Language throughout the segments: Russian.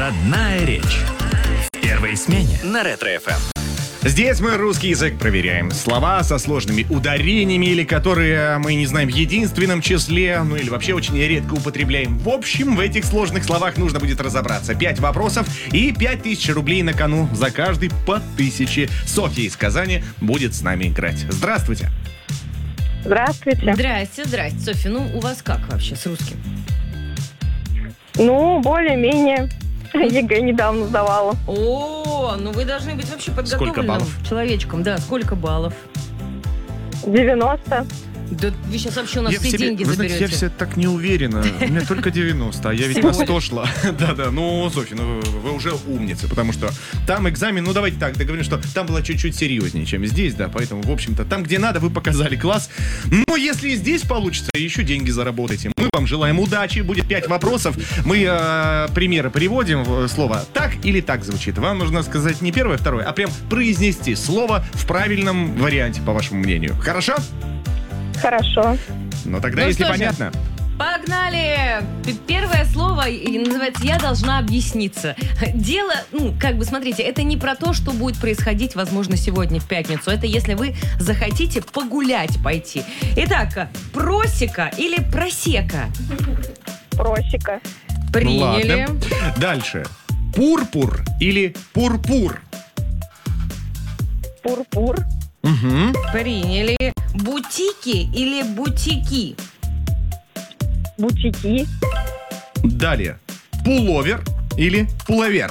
Родная речь. В первой смене на Ретро-ФМ. Здесь мы русский язык проверяем. Слова со сложными ударениями или которые мы не знаем в единственном числе, ну или вообще очень редко употребляем. В общем, в этих сложных словах нужно будет разобраться. 5 вопросов и 5000 рублей на кону. За каждый по 1000. Софья из Казани будет с нами играть. Здравствуйте. Здравствуйте. Здрасте. Софья, ну у вас как вообще с русским? Ну, более-менее. ЕГЭ недавно сдавала. О, ну вы должны быть вообще подготовленным баллов? человечком. Да, сколько баллов? 90. Да вы сейчас вообще у нас все деньги вы заберете. знаете, я все так не уверена. У меня только 90, а я ведь на 100 шла. Да-да, ну, Софья, ну вы уже умницы, потому что там экзамен, ну давайте так, договорим, что там было чуть-чуть серьезнее, чем здесь, да, поэтому, в общем-то, там, где надо, вы показали класс. Но если и здесь получится, еще деньги заработаете. Мы вам желаем удачи, будет 5 вопросов. Мы примеры приводим, слово «так» или «так» звучит. Вам нужно сказать не первое, второе, а прям произнести слово в правильном варианте, по вашему мнению. Хорошо? Хорошо. Ну тогда, Ну если что же, понятно. Погнали! Первое слово и называется «Я должна объясниться». Дело, смотрите, это не про то, что будет происходить, возможно, сегодня в пятницу. Это если вы захотите погулять пойти. Итак, просека или просека? Просека. Приняли. Ладно. Дальше. Пурпур или пурпур? Пурпур. Угу. Приняли. Бутики или бутики? Бутики. Далее. Пуловер или пуловер?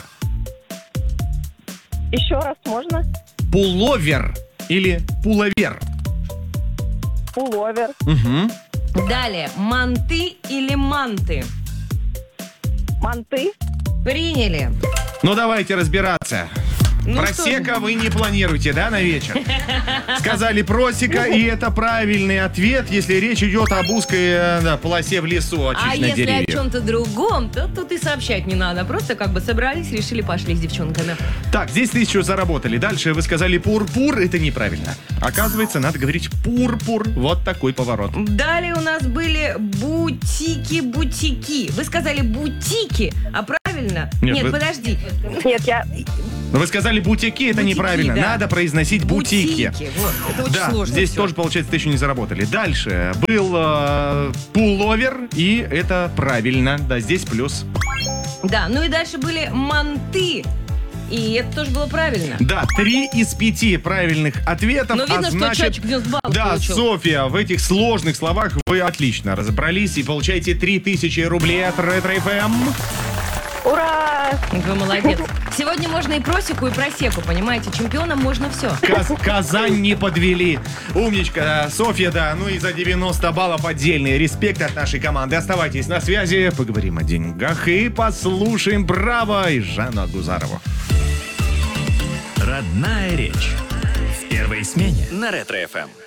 Еще раз можно? Пуловер или пуловер? Пуловер. Угу. Далее. Манты или манты? Манты. Приняли. Ну давайте разбираться. Ну Просека что? вы не планируете, да, на вечер? Сказали просека, и это правильный ответ, если речь идет об узкой полосе в лесу, А очищенной если деревьев. о чем-то другом, то тут и сообщать не надо. Просто собрались, решили, пошли с девчонками. Так, здесь 1000 заработали. Дальше вы сказали пурпур, это неправильно. Оказывается, надо говорить пурпур. Вот такой поворот. Далее у нас были бутики. Вы сказали бутики, а правильно? Нет, вы- подожди. Нет, я... Но вы сказали бутики, это Бутики, неправильно. да. Надо произносить бутики. Вот, это очень Да, сложно. здесь всё. тоже, получается, 1000 не заработали. Дальше был пуловер, и это правильно. Да, здесь плюс. Да, ну и дальше были манты. И это тоже было правильно. Да, 3 из 5 правильных ответов. Но видно, а что значит, человечек 90 баллов да, получил. Софья, в этих сложных словах вы отлично разобрались и получаете 3000 рублей от Ретро-ФМ. Ура! Вы молодец. Сегодня можно и просеку, и просеку, понимаете? Чемпионом можно все. Казань не подвели. Умничка, Софья, да. Ну и за 90 баллов отдельный респект от нашей команды. Оставайтесь на связи, поговорим о деньгах и послушаем «Браво» и Жанну Агузарову. Родная речь. В первой смене на Ретро-ФМ.